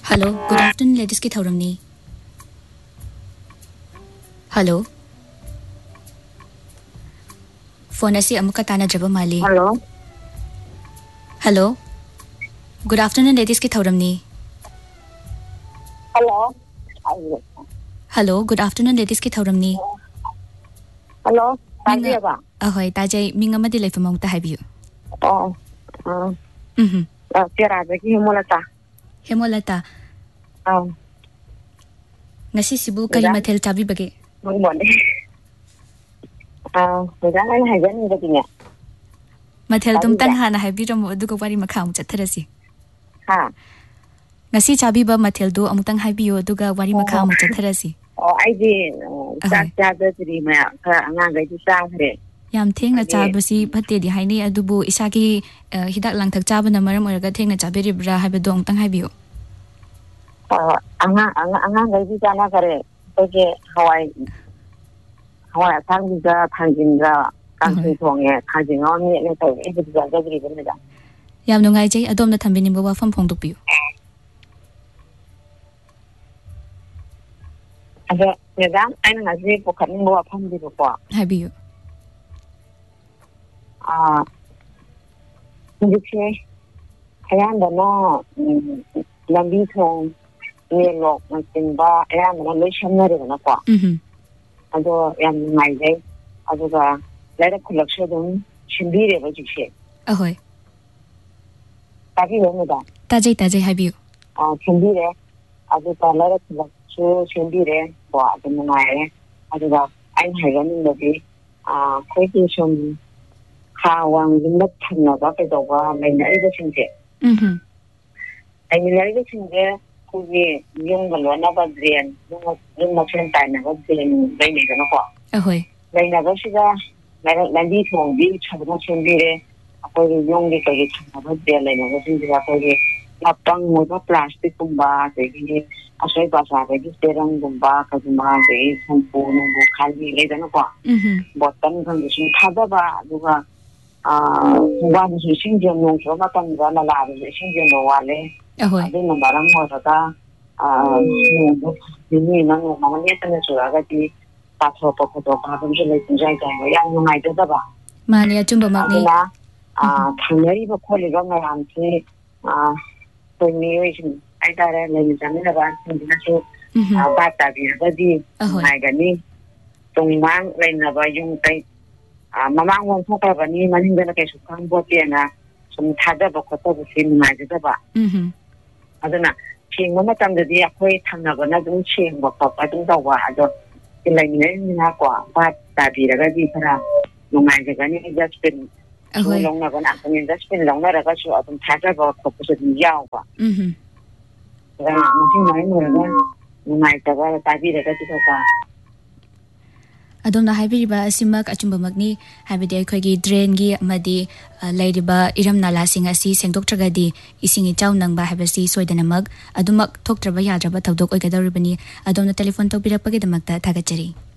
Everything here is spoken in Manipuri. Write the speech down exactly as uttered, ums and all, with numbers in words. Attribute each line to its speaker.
Speaker 1: Hello, good afternoon, ladies ki thauramni. Hello. Phone asi amuka tana jaba mali.
Speaker 2: Hello.
Speaker 1: Hello. Good afternoon, ladies ki thauramni.
Speaker 2: Hello.
Speaker 1: Hello, good afternoon, ladies ki thauramni.
Speaker 2: Hello. Tadi ba?
Speaker 1: Ahoy, tajay minga madi laifamong tahabiyo.
Speaker 2: Oh. Ah.
Speaker 1: Mhm.
Speaker 2: Ah, tira ba ki Hemolata?
Speaker 1: Hemolata.
Speaker 2: Ah.
Speaker 1: Ngasi sibu kari mathel chabi bage.
Speaker 2: Good morning. Ah, daga ay hayan ni gatinya.
Speaker 1: Mathel tum tan hana habiro mo adugo wari makham chatharasi.
Speaker 2: Ha.
Speaker 1: Ngasi chabi ba mathel do amutang habiyo aduga wari makham chatharasi.
Speaker 2: Oh, ai di cha cha da tri ma ka angang ga ji cha thre.
Speaker 1: Yam thengna chabasi phatte di haini adubu isaki hidak langthak chabana maram oraga thengna chabiribra habado amutang habiyo.
Speaker 2: Oh, angang angang angang ga ji cha na kare. Toge hawai hawai sang ji ga thangjin ga kang thoi thonge thangjin on ni ne tai e ji ga ga ri ben da.
Speaker 1: Yam nungai jai adom na thambini ba wafam phongdokpiyo.
Speaker 2: Ada madam aina ngasi pokhat ni ba pham di ko.
Speaker 1: Habiyo.
Speaker 2: Ah, jadi ayam dana lambi thong ni lok macam ba ayam dana lesion ni dana ko.
Speaker 1: Mhm.
Speaker 2: Ado yang mai dai, ado ga lada collection dong chimbi re ba jike.
Speaker 1: Ahoy.
Speaker 2: Tapi yang ada.
Speaker 1: Tajay tajay habiyo.
Speaker 2: Ah, chimbi re, ado ga lada collection chimbi re, ko ado mai re, ado ga ain hayan ni lagi ah koi ti som Hawang limbat thana ba ke dawa mai nai ba singje
Speaker 1: Mhm.
Speaker 2: ai nai ba singje ku ye yung galo na ba drian yung yung ma chen tai na ba drian bai ni na ko
Speaker 1: Ahoy.
Speaker 2: bai na ba siga na na di thong bi chhabna chen bi re apoi yung ge ke thana ba drian lai na ba singje ba ko ye lapang mo ba plastic kum ba de gi asai ba sa ge terang kum ba ka ma de shampoo no bu khali le da na ko
Speaker 1: Mhm.
Speaker 2: botan kan ji thada ba duga ah one is Indian no so matan ga na la is Indian no wale
Speaker 1: Ahoy.
Speaker 2: ade na barang mo ta ah no ni na no ma ne ta ne so ga ti ta tho po ko to pa bum je le tin jai jai ya no mai da ba
Speaker 1: Mani achumba magni.
Speaker 2: na ah thangari ba ko le ga ma ram ti ah to ni oi ai ta re le ni ta ne ba tin na so ah ba ta bi ga di mai ga ni tong mang le na ba yung tai Ah, mamang wong thok ba ni maning da ke sukang bo te na sum thada ba ko to sin mai da ba
Speaker 1: Mhm.
Speaker 2: adana ching ma tam da di akhoi thangna ba na dung ching ba pa pa dung da wa ado ilai ni ni na kwa ba ta bi ra ga di thara no mai ga ni just been
Speaker 1: Ahoy.
Speaker 2: long na ba na ni just been long na ra ga su adum thada ba ko ko sin yao ba
Speaker 1: Mhm.
Speaker 2: ra ma sing mai mo ga no mai ta ba ta bi ra ga ti ba
Speaker 1: Adom na haibiriba asimak achumba magni habide akhoi drain gi amadi lairiba iram nala sing asi sengdoktragadi isingi chaw nangba habasi soidana mag adumak thoktraba yadraba tawdok oigadoribani adom na telephone tawbirakpagi damakta thagachari.